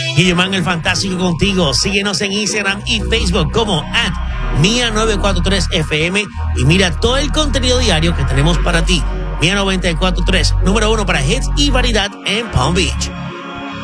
Guillermán el Fantástico contigo. Síguenos en Instagram y Facebook como @Mía943FM y mira todo el contenido diario que tenemos para ti. Mía 94.3, número 1 para hits y variedad en Palm Beach.